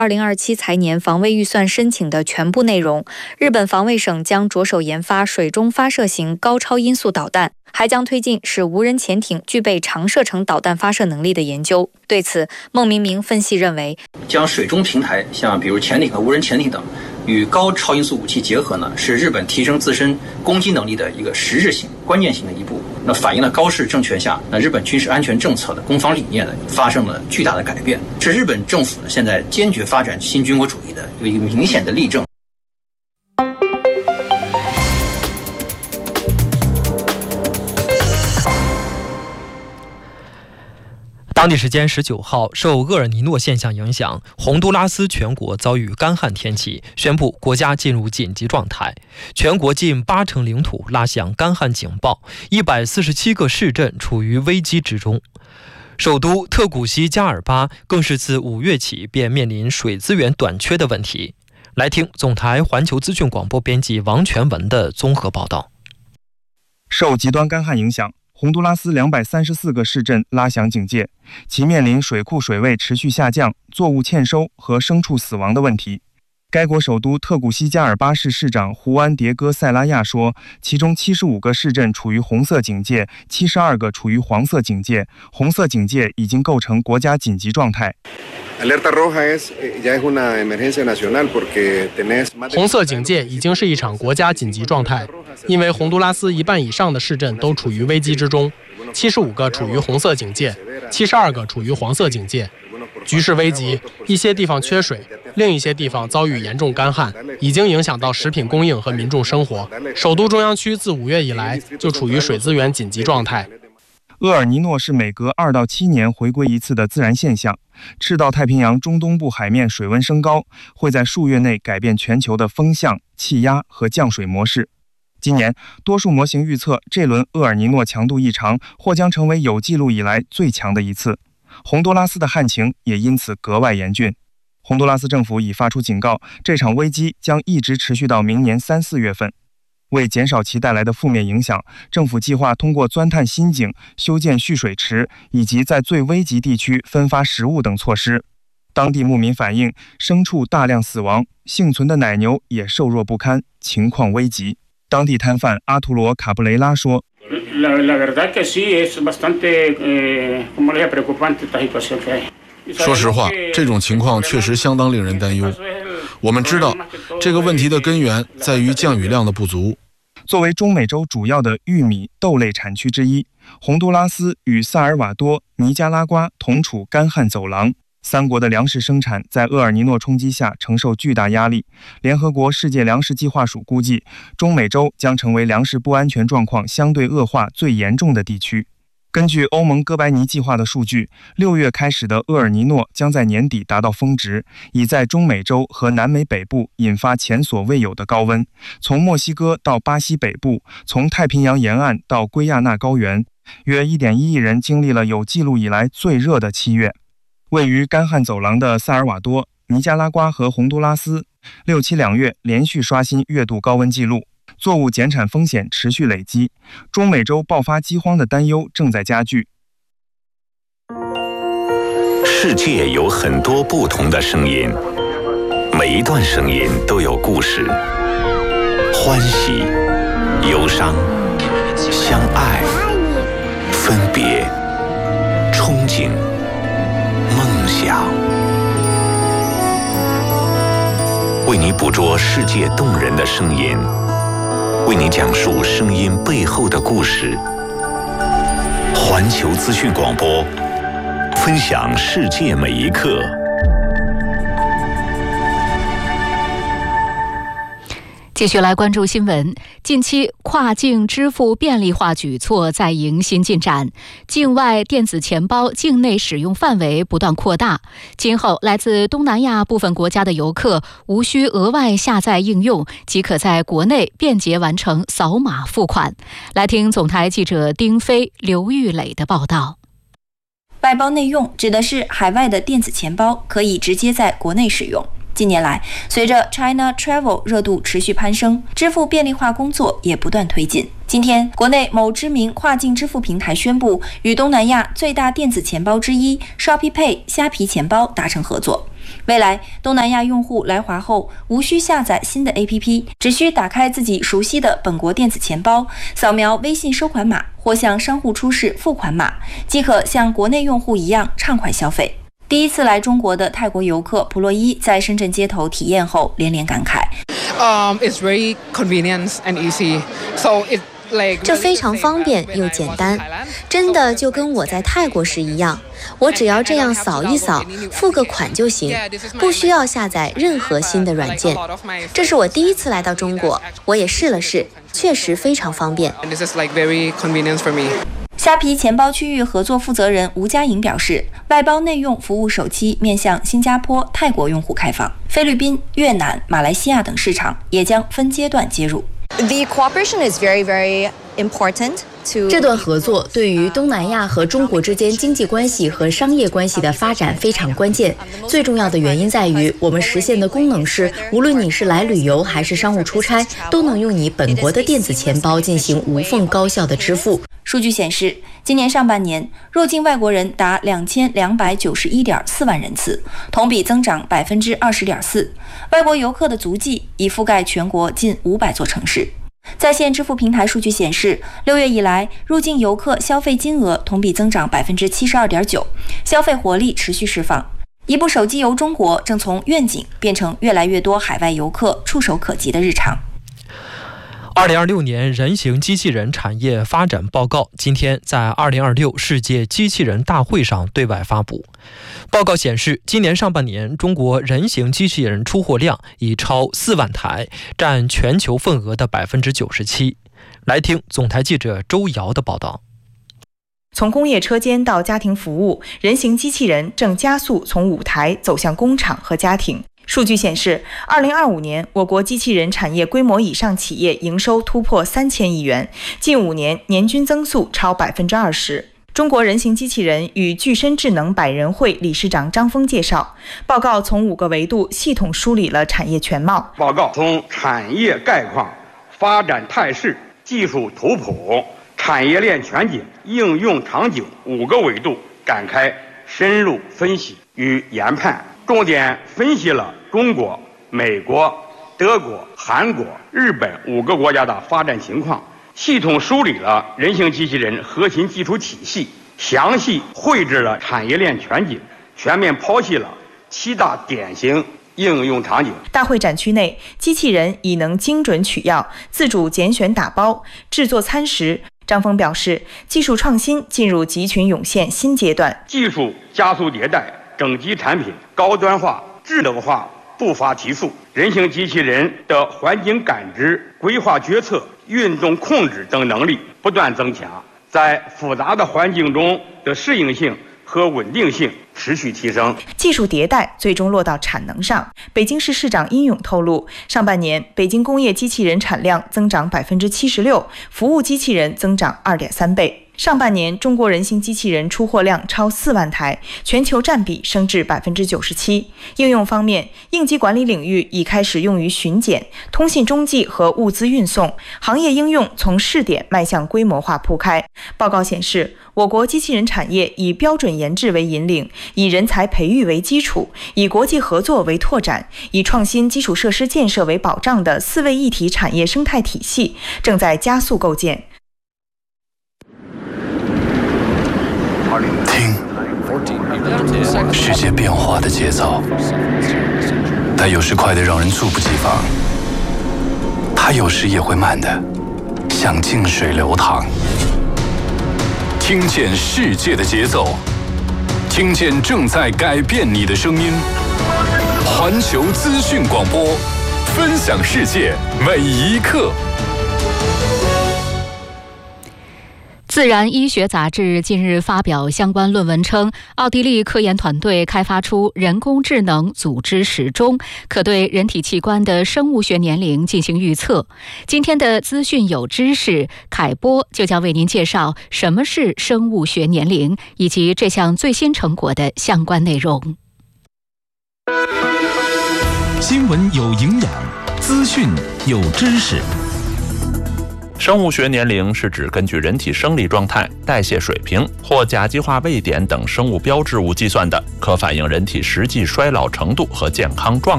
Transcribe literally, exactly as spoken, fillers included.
二零二七财年防卫预算申请的全部内容。日本防卫省将着手研发水中发射型高超音速导弹，还将推进使无人潜艇具备长射程导弹发射能力的研究。对此，孟明明分析认为， 将水中平台，像比如潜艇和无人潜艇等，与高超音速武器结合呢，是日本提升自身攻击能力的一个实质性、关键性的一步。那反映了高市政权下，那日本军事安全政策的攻防理念呢，发生了巨大的改变，是日本政府呢现在坚决发展新军国主义的有一个明显的例证。 当地时间十九号，受厄尔尼诺现象影响，洪都拉斯全国遭遇干旱天气，宣布国家进入紧急状态。全国近八成领土拉响干旱警报，一百四十七个市镇处于危机之中。首都特古西加尔巴更是自五月起便面临水资源短缺的问题。来听总台环球资讯广播编辑王全文的综合报道。 受极端干旱影响，洪都拉斯两百三十四个市镇拉响警戒，其面临水库水位持续下降、作物欠收和牲畜死亡的问题。该国首都特古西加尔巴市市长胡安迭戈塞拉亚说，其中七十五个市镇处于红色警戒，七十二个处于黄色警戒，红色警戒已经构成国家紧急状态。 红色警戒已经是一场国家紧急状态，因为洪都拉斯一半以上的市镇都处于危机之中，七十五个处于红色警戒，七十二个处于黄色警戒。局势危急，一些地方缺水，另一些地方遭遇严重干旱，已经影响到食品供应和民众生活。首都中央区自五月以来就处于水资源紧急状态。 厄尔尼诺是每隔二到七年回归一次的自然现象，赤道太平洋中东部海面水温升高，会在数月内改变全球的风向、气压和降水模式。今年，多数模型预测这轮厄尔尼诺强度异常或将成为有记录以来最强的一次。洪都拉斯的旱情也因此格外严峻。洪都拉斯政府已发出警告，这场危机将一直持续到明年三四月份。为减少其带来的负面影响，政府计划通过钻探新井、修建蓄水池以及在最危急地区分发食物等措施。当地牧民反映，牲畜大量死亡，幸存的奶牛也瘦弱不堪，情况危急。当地摊贩阿图罗卡布雷拉说， 说实话，这种情况确实相当令人担忧。我们知道，这个问题的根源在于降雨量的不足。 作为中美洲主要的玉米、豆类产区之一，洪都拉斯与萨尔瓦多、尼加拉瓜同处干旱走廊，三国的粮食生产在厄尔尼诺冲击下承受巨大压力。联合国世界粮食计划署估计，中美洲将成为粮食不安全状况相对恶化最严重的地区。根据欧盟哥白尼计划的数据，六月开始的厄尔尼诺将在年底达到峰值，已在中美洲和南美北部引发前所未有的高温。从墨西哥到巴西北部，从太平洋沿岸到圭亚那高原，约 一点一亿人经历了有记录以来最热的七月。位于干旱走廊的萨尔瓦多、尼加拉瓜和洪都拉斯，六七两月连续刷新月度高温记录。作物减产风险持续累积，中美洲爆发饥荒的担忧正在加剧。 世界有很多不同的声音，每一段声音都有故事，欢喜、忧伤、相爱、分别、憧憬、梦想。为你捕捉世界动人的声音，为你讲述声音背后的故事。环球资讯广播，分享世界每一刻。 继续来关注新闻。近期跨境支付便利化举措在迎新进展，境外电子钱包境内使用范围不断扩大。今后来自东南亚部分国家的游客无需额外下载应用，即可在国内便捷完成扫码付款。来听总台记者丁飞、刘玉磊的报道。 外包内用指的是海外的电子钱包可以直接在国内使用。近年来，随着 China Travel 热度持续攀升，支付便利化工作也不断推进。今天，国内某知名跨境支付平台宣布与东南亚最大电子钱包之一 Shopee Pay 虾皮钱包达成合作。 未来，东南亚用户来华后无需下载新的 A P P， 只需打开自己熟悉的本国电子钱包，扫描微信收款码或向商户出示付款码，即可像国内用户一样畅快消费。第一次来中国的泰国游客普洛伊在深圳街头体验后连连感慨。 Um, it's very convenient and easy. So it like 这非常方便又简单，真的就跟我在泰国时一样。我只要这样扫一扫，付个款就行，不需要下载任何新的软件。这是我第一次来到中国，我也试了试，确实非常方便。 This is like very convenient for me. 虾皮钱包区域合作负责人吴佳颖表示，外包内用服务首期面向新加坡、泰国用户开放，菲律宾、越南、马来西亚等市场也将分阶段接入。 The cooperation is very, very important. 这段合作对于东南亚和中国之间经济关系和商业关系的发展非常关键。最重要的原因在于，我们实现的功能是，无论你是来旅游还是商务出差，都能用你本国的电子钱包进行无缝高效的支付。 数据显示，今年上半年入境外国人达两千两百九十一点四万人次，同比增长百分之二十点四。外国游客的足迹已覆盖全国近五百座城市。在线支付平台数据显示，六月以来，入境游客消费金额同比增长百分之七十二点九，消费活力持续释放。一部手机游中国正从愿景变成越来越多海外游客触手可及的日常。 二零二六年人形机器人产业发展报告今天在二零二六世界机器人大会上对外发布。报告显示，今年上半年中国人形机器人出货量已超四万台，占全球份额的百分之九十七。来听总台记者周瑶的报道。 从工业车间到家庭服务，人形机器人正加速从舞台走向工厂和家庭。数据显示，二零二五年我国机器人产业规模以上企业营收突破三千亿元，近五年年均增速超百分之二十。中国人形机器人与具身智能百人会理事长张峰介绍，报告从五个维度系统梳理了产业全貌。 报告从产业概况、发展态势、技术图谱、产业链全景、应用场景五个维度展开深入分析与研判，重点分析了中国、美国、德国、韩国、日本五个国家的发展情况，系统梳理了人形机器人核心技术体系，详细绘制了产业链全景，全面剖析了七大典型应用场景。 大会展区内，机器人已能精准取药、自主拣选打包、制作餐食。张峰表示，技术创新进入集群涌现新阶段， 技术加速迭代，整机产品高端化、智能化步伐提速，人形机器人的环境感知、规划决策、运动控制等能力不断增强，在复杂的环境中的适应性和稳定性持续提升， 技术迭代最终落到产能上。北京市市长殷勇透露，上半年北京工业机器人产量增长百分之七十六，服务机器人增长二点三倍。上半年，中国人形机器人出货量超四万台，全球占比升至百分之九十七。应用方面，应急管理领域已开始用于巡检、通信中继和物资运送，行业应用从试点迈向规模化铺开。报告显示，我国机器人产业以标准研制为引领，以人才培育为基础，以国际合作为拓展，以创新基础设施建设为保障的四位一体产业生态体系正在加速构建。 听，世界变化的节奏，它有时快得让人猝不及防，它有时也会慢的像静水流淌。听见世界的节奏，听见正在改变你的声音。环球资讯广播，分享世界每一刻。 自然医学杂志近日发表相关论文称，奥地利科研团队开发出人工智能组织时钟，可对人体器官的生物学年龄进行预测。今天的资讯有知识，凯波就将为您介绍什么是生物学年龄，以及这项最新成果的相关内容。 新闻有营养，资讯有知识。 生物学年龄是指根据人体生理状态、代谢水平或甲基化位点等生物标志物计算的，可反映人体实际衰老程度和健康状